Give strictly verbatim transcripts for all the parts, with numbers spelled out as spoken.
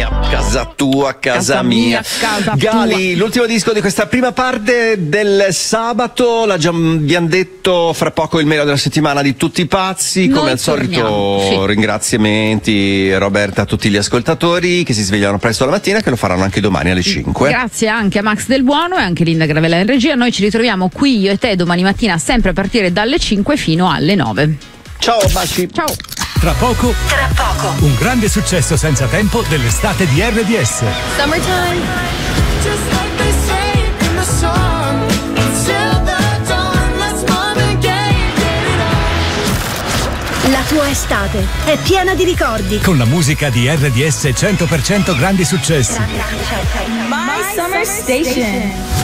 mia, casa tua, casa, casa mia. mia, casa Gali, tua. l'ultimo disco di questa prima parte del sabato, l'ha già vi han detto, fra poco il meno della settimana di tutti i pazzi, come Noi al solito torniamo, sì. Ringraziamenti Roberta a tutti gli ascoltatori che si svegliano presto la mattina, che lo faranno anche domani alle cinque. Grazie anche a Max Del Buono e anche Linda Gravella in regia. Noi ci ritroviamo qui io e te domani mattina sempre a partire dalle cinque fino alle nove. Ciao, baci. Ciao. Tra poco, Tra poco. un grande successo senza tempo dell'estate di R D S. Summertime. Just like they say in the song, till the dawn, let's more than game, get it on. La tua estate è piena di ricordi. Con la musica di R D S cento per cento grandi successi. My summer station.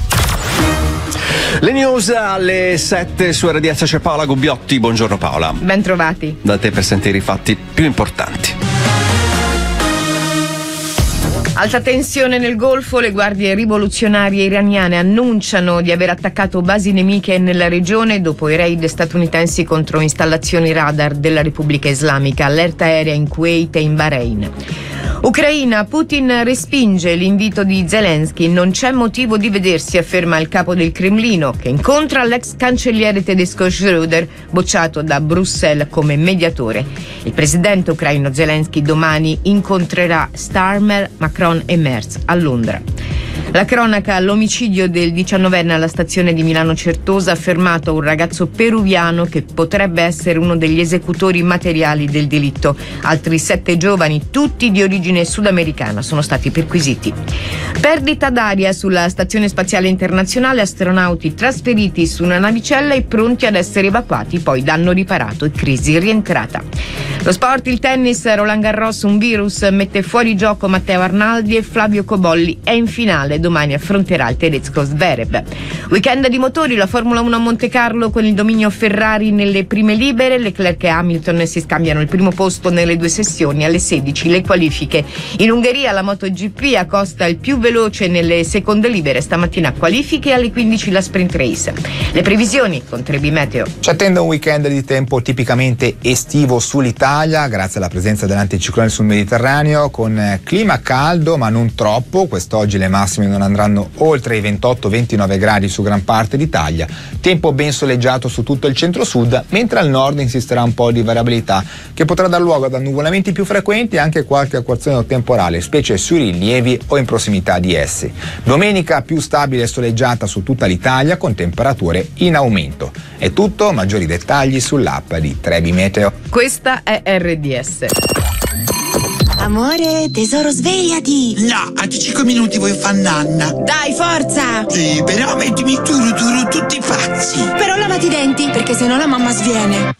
Le news alle sette su R D S, c'è Paola Gubbiotti. Buongiorno Paola. Ben trovati. Da te per sentire i fatti più importanti. Alta tensione nel Golfo, le guardie rivoluzionarie iraniane annunciano di aver attaccato basi nemiche nella regione dopo i raid statunitensi contro installazioni radar della Repubblica Islamica, allerta aerea in Kuwait e in Bahrain. Ucraina, Putin respinge l'invito di Zelensky, non c'è motivo di vedersi, afferma il capo del Cremlino, che incontra l'ex cancelliere tedesco Schröder, bocciato da Bruxelles come mediatore. Il presidente ucraino Zelensky domani incontrerà Starmer, Macron e Merz a Londra. La cronaca, l'omicidio del diciannovenne alla stazione di Milano Certosa, ha fermato un ragazzo peruviano che potrebbe essere uno degli esecutori materiali del delitto. Altri sette giovani, tutti di origine sudamericana, sono stati perquisiti. Perdita d'aria sulla Stazione Spaziale Internazionale, astronauti trasferiti su una navicella e pronti ad essere evacuati, poi danno riparato e crisi rientrata. Lo sport, il tennis, Roland Garros, un virus mette fuori gioco Matteo Arnaldi e Flavio Cobolli è in finale. Domani affronterà il tedesco Zverev. Weekend di motori, la Formula uno a Monte Carlo con il dominio Ferrari nelle prime libere. Leclerc e Hamilton si scambiano il primo posto nelle due sessioni. Alle sedici le qualifiche. In Ungheria la MotoGP, Acosta il più veloce nelle seconde libere. Stamattina qualifiche, alle quindici la sprint race. Le previsioni con Trebi Meteo. Ci attende un weekend di tempo tipicamente estivo sull'Italia, grazie alla presenza dell'anticiclone sul Mediterraneo, con clima caldo ma non troppo. Quest'oggi le massime non andranno oltre i ventotto ventinove gradi su gran parte d'Italia. Tempo ben soleggiato su tutto il centro-sud, mentre al nord insisterà un po' di variabilità che potrà dar luogo ad annuvolamenti più frequenti e anche qualche acquazzone temporale, specie sui rilievi o in prossimità di essi. Domenica più stabile e soleggiata su tutta l'Italia con temperature in aumento. È tutto, maggiori dettagli sull'app di Trebi Meteo. Questa è R D S. Amore, tesoro, svegliati. No, a cinque minuti vuoi far nanna. Dai, forza. Sì, però mettimi turu turu tutti pazzi. Però lavati i denti, perché sennò la mamma sviene.